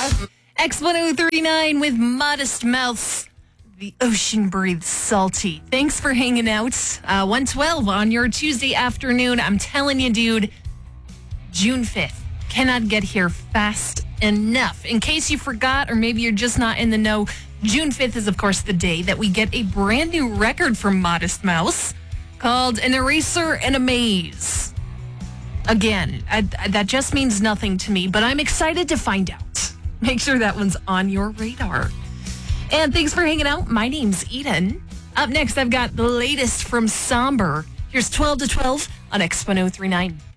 X1039 with Modest Mouths. The ocean breathes salty. Thanks for hanging out. 1:12 on your Tuesday afternoon. I'm telling you, dude, June 5th cannot get here fast enough. In case you forgot, or maybe you're just not in the know, June 5th is, of course, the day that we get a brand new record from Modest Mouse called An Eraser and a Maze. Again, that just means nothing to me, but I'm excited to find out. Make sure that one's on your radar. And thanks for hanging out. My name's Eden. Up next, I've got the latest from Somber. Here's 12 to 12 on X1039.